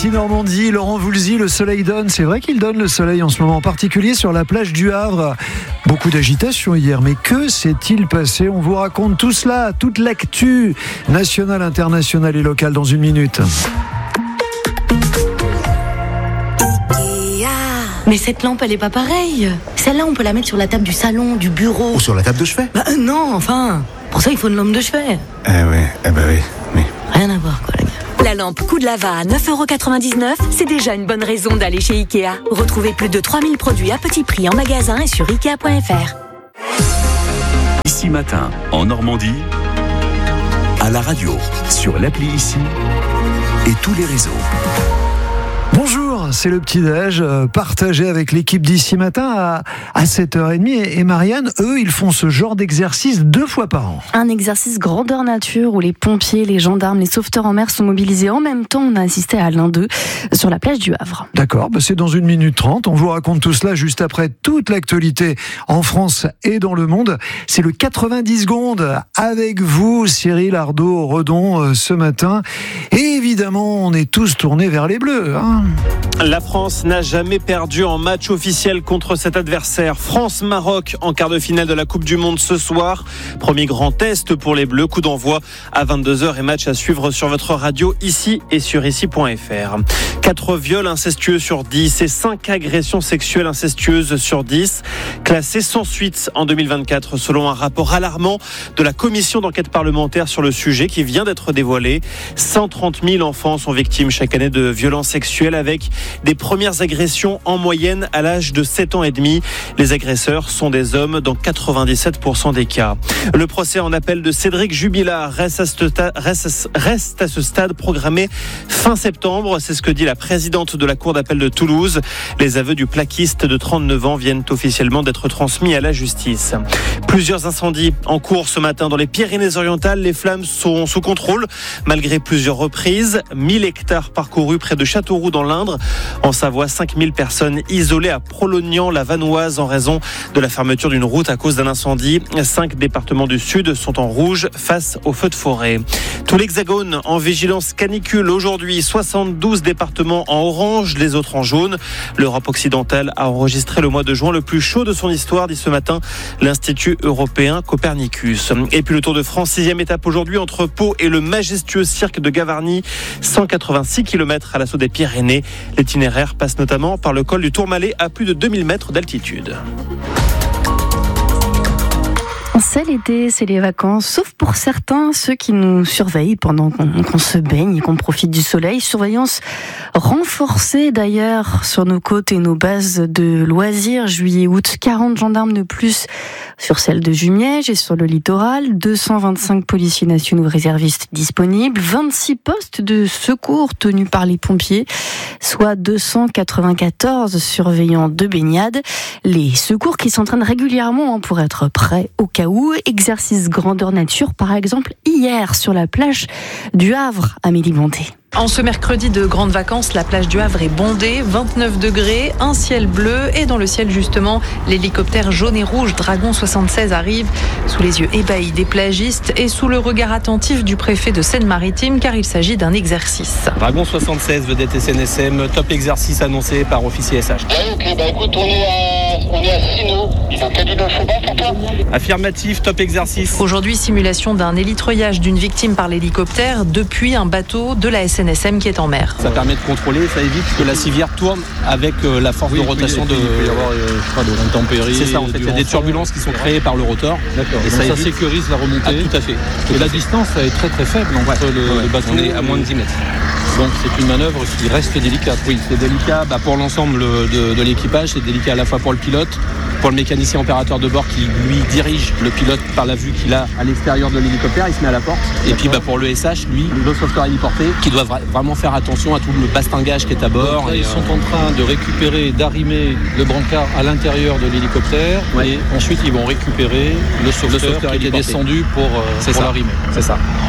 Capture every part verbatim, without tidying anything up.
Ici Normandie, Laurent Voulzy, le soleil donne. C'est vrai qu'il donne le soleil en ce moment, en particulier sur la plage du Havre. Beaucoup d'agitation hier, mais que s'est-il passé? On vous raconte tout cela, toute l'actu nationale, internationale et locale dans une minute. Mais cette lampe, elle est pas pareille. Celle-là, on peut la mettre sur la table du salon, du bureau. Ou sur la table de chevet. Bah euh, non, enfin. Pour ça, il faut une lampe de chevet. Eh ouais, eh bah oui, oui. Rien à voir, quoi, les gars. La lampe Coup de Lava à neuf euros quatre-vingt-dix-neuf, c'est déjà une bonne raison d'aller chez Ikea. Retrouvez plus de trois mille produits à petit prix en magasin et sur ikea point f r. Ici Matin, en Normandie, à la radio, sur l'appli Ici et tous les réseaux. Bonjour, c'est le petit-déj euh, partagé avec l'équipe d'Ici Matin à, à sept heures trente. Et, et Marianne, eux, ils font ce genre d'exercice deux fois par an. Un exercice grandeur nature où les pompiers, les gendarmes, les sauveteurs en mer sont mobilisés en même temps. On a assisté à l'un d'eux sur la plage du Havre. D'accord, bah c'est dans une minute trente. On vous raconte tout cela juste après toute l'actualité en France et dans le monde. C'est le quatre-vingt-dix secondes avec vous, Cyril Ardo-Redon, euh, ce matin. Et évidemment, on est tous tournés vers les Bleus, hein. La France n'a jamais perdu en match officiel contre cet adversaire. France-Maroc en quart de finale de la Coupe du Monde ce soir. Premier grand test pour les Bleus. Coup d'envoi à vingt-deux heures et match à suivre sur votre radio ici et sur ici point f r. quatre viols incestueux sur dix et cinq agressions sexuelles incestueuses sur dix. Classés sans suite en deux mille vingt-quatre selon un rapport alarmant de la commission d'enquête parlementaire sur le sujet qui vient d'être dévoilé. cent trente mille enfants sont victimes chaque année de violences sexuelles avec des premières agressions en moyenne à l'âge de sept ans et demi. Les agresseurs sont des hommes dans quatre-vingt-dix-sept pour cent des cas. Le procès en appel de Cédric Jubilard reste à ce stade, reste, reste à ce stade programmé fin septembre. C'est ce que dit la présidente de la Cour d'appel de Toulouse. Les aveux du plaquiste de trente-neuf ans viennent officiellement d'être transmis à la justice. Plusieurs incendies en cours ce matin dans les Pyrénées-Orientales. Les flammes sont sous contrôle malgré plusieurs reprises. mille hectares parcourus près de Châteauroux dans l'Indre. En Savoie, cinq mille personnes isolées à Prolognan-la-Vanoise en raison de la fermeture d'une route à cause d'un incendie. Cinq départements du Sud sont en rouge face aux feux de forêt. Tout l'Hexagone en vigilance canicule aujourd'hui. soixante-douze départements en orange, les autres en jaune. L'Europe occidentale a enregistré le mois de juin le plus chaud de son histoire, dit ce matin l'Institut européen Copernicus. Et puis le Tour de France, sixième étape aujourd'hui entre Pau et le majestueux cirque de Gavarnie. cent quatre-vingt-six kilomètres à l'assaut des Pyrénées. L'itinéraire passe notamment par le col du Tourmalet à plus de deux mille mètres d'altitude. C'est l'été, c'est les vacances, sauf pour certains, ceux qui nous surveillent pendant qu'on, qu'on se baigne et qu'on profite du soleil. Surveillance renforcée d'ailleurs sur nos côtes et nos bases de loisirs juillet-août. quarante gendarmes de plus sur celle de Jumièges et sur le littoral. deux cent vingt-cinq policiers nationaux réservistes disponibles. vingt-six postes de secours tenus par les pompiers, soit deux cent quatre-vingt-quatorze surveillants de baignade. Les secours qui s'entraînent régulièrement pour être prêts au cas où. Exercice grandeur nature, par exemple, hier sur la plage du Havre, Amélie Bonté. En ce mercredi de grandes vacances, la plage du Havre est bondée, vingt-neuf degrés, un ciel bleu et dans le ciel justement, l'hélicoptère jaune et rouge Dragon soixante-seize arrive sous les yeux ébahis des plagistes et sous le regard attentif du préfet de Seine-Maritime car il s'agit d'un exercice. Dragon soixante-seize, vedette S N S M, top exercice annoncé par officier S H. Ouais, ok, bah écoute, on est à, on est à six nœuds. Il faut qu'il y ait du faux bas pour toi. Affirmatif, top exercice. Aujourd'hui, simulation d'un élitreuillage d'une victime par l'hélicoptère depuis un bateau de la S N S M qui est en mer. Ça permet de contrôler, ça évite que la civière tourne avec euh, la force oui, de rotation oui, de... Il peut y avoir, euh, je crois, de l'intempérie. C'est ça, en fait, il y a des turbulences qui sont créées par le rotor. D'accord, et donc ça, ça, ça sécurise la remontée. Ah, tout à fait. Tout et à la fait. Distance est très très faible entre ouais, le, ouais, le bateau. On est à moins de dix mètres. Donc c'est une manœuvre qui reste délicate. Oui, c'est délicat bah, pour l'ensemble de, de l'équipage, c'est délicat à la fois pour le pilote, pour le mécanicien opérateur de bord qui lui dirige le pilote par la vue qu'il a à l'extérieur de l'hélicoptère, il se met à la porte. D'accord. Et puis bah, pour le S H, lui, le sauveteur héliporté, qui doit vra- vraiment faire attention à tout le bastingage qui est à bord. Donc là, et ils euh... sont en train de récupérer, d'arrimer le brancard à l'intérieur de l'hélicoptère ouais. Et ensuite ils vont récupérer le sauveteur, le sauveteur qui est descendu pour, euh, pour l'arrimer. C'est ça.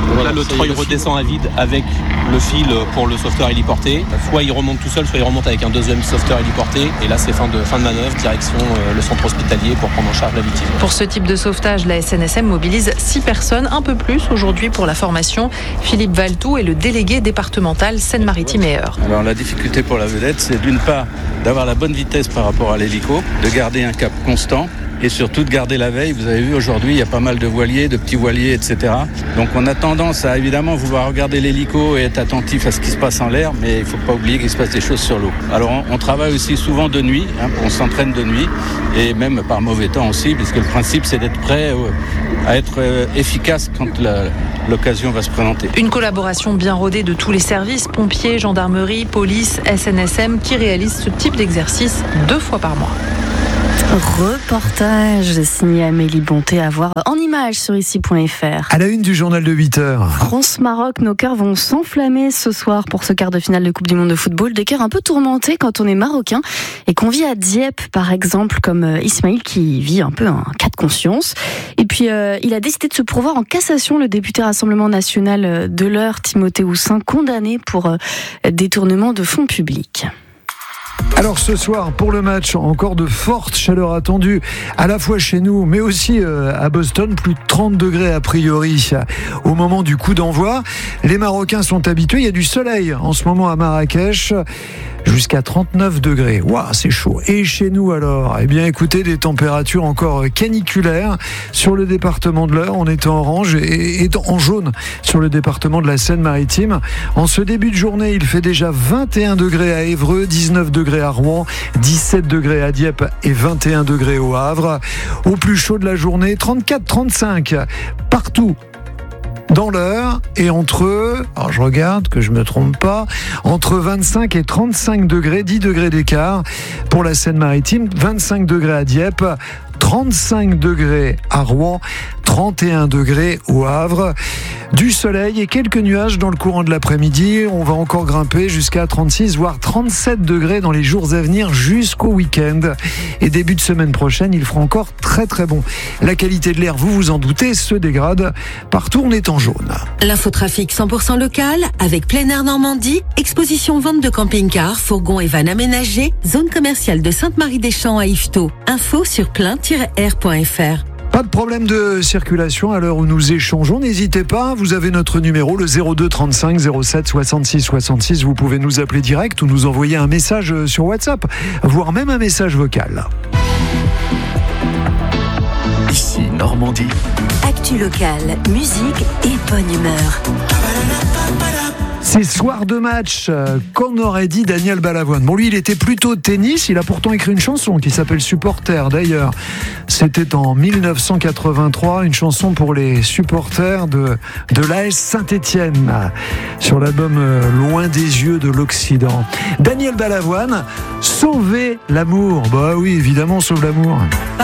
Donc là, le treuil redescend à vide avec le fil pour le sauveteur héliporté. Soit il remonte tout seul, soit il remonte avec un deuxième sauveteur héliporté. Et là, c'est fin de, fin de manœuvre, direction euh, le centre hospitalier pour prendre en charge la victime. Pour ce type de sauvetage, la S N S M mobilise six personnes, un peu plus aujourd'hui pour la formation. Philippe Valtou est le délégué départemental Seine-Maritime et Eure. Alors la difficulté pour la vedette, c'est d'une part d'avoir la bonne vitesse par rapport à l'hélico, de garder un cap constant et surtout de garder la veille. Vous avez vu aujourd'hui, il y a pas mal de voiliers, de petits voiliers, et cetera. Donc on a tendance à évidemment vouloir regarder l'hélico et être attentif à ce qui se passe en l'air, mais il ne faut pas oublier qu'il se passe des choses sur l'eau. Alors on, on travaille aussi souvent de nuit, hein, on s'entraîne de nuit et même par mauvais temps aussi, puisque le principe c'est d'être prêt euh, à être euh, efficace quand la, l'occasion va se présenter. Une collaboration bien rodée de tous les services, pompiers, gendarmerie, police, S N S M, qui réalisent ce type d'exercice deux fois par mois. Reportage signé Amélie Bonté à voir en images sur ici point f r. À la une du journal de huit heures. France-Maroc, nos cœurs vont s'enflammer ce soir pour ce quart de finale de Coupe du Monde de football. Des cœurs un peu tourmentés quand on est marocain et qu'on vit à Dieppe, par exemple, comme Ismaïl qui vit un peu un cas de conscience. Et puis, euh, il a décidé de se pourvoir en cassation, le député Rassemblement National de l'Eure, Timothée Houssin, condamné pour euh, détournement de fonds publics. Alors ce soir, pour le match, encore de fortes chaleurs attendues, à la fois chez nous, mais aussi euh, à Boston, plus de trente degrés a priori au moment du coup d'envoi. Les Marocains sont habitués, il y a du soleil en ce moment à Marrakech, jusqu'à trente-neuf degrés. Waouh, c'est chaud. Et chez nous alors, eh bien écoutez, des températures encore caniculaires sur le département de l'Eure. On est en orange et, et en jaune sur le département de la Seine-Maritime. En ce début de journée, il fait déjà vingt et un degrés à Évreux, dix-neuf degrés à Rouen, dix-sept degrés à Dieppe et vingt et un degrés au Havre. Au plus chaud de la journée, trente-quatre trente-cinq partout dans l'Eure, et entre, alors je regarde que je me trompe pas, entre vingt-cinq et trente-cinq degrés, dix degrés d'écart pour la Seine-Maritime, vingt-cinq degrés à Dieppe, trente-cinq degrés à Rouen, trente et un degrés au Havre. Du soleil et quelques nuages dans le courant de l'après-midi. On va encore grimper jusqu'à trente-six voire trente-sept degrés dans les jours à venir jusqu'au week-end. Et début de semaine prochaine, il fera encore très très bon. La qualité de l'air, vous vous en doutez, se dégrade. Partout, on est en jaune. L'infotrafic cent pour cent local avec Plein Air Normandie, exposition vente de camping-cars, fourgons et vannes aménagés, zone commerciale de Sainte-Marie-des-Champs à Yvetot. Info sur plein tiret air point f r. Pas de problème de circulation à l'heure où nous échangeons. N'hésitez pas, vous avez notre numéro, le zéro deux trente-cinq zéro sept soixante-six soixante-six. Vous pouvez nous appeler direct ou nous envoyer un message sur WhatsApp, voire même un message vocal. Ici Normandie. Actu locale, musique et bonne humeur. C'est soir de match, qu'en aurait dit Daniel Balavoine. Bon, lui, il était plutôt tennis, il a pourtant écrit une chanson qui s'appelle Supporter. D'ailleurs, c'était en dix-neuf cent quatre-vingt-trois, une chanson pour les supporters de, de l'A S Saint-Étienne, sur l'album Loin des yeux de l'Occident. Daniel Balavoine, sauver l'amour. Bah oui, évidemment, sauve l'amour.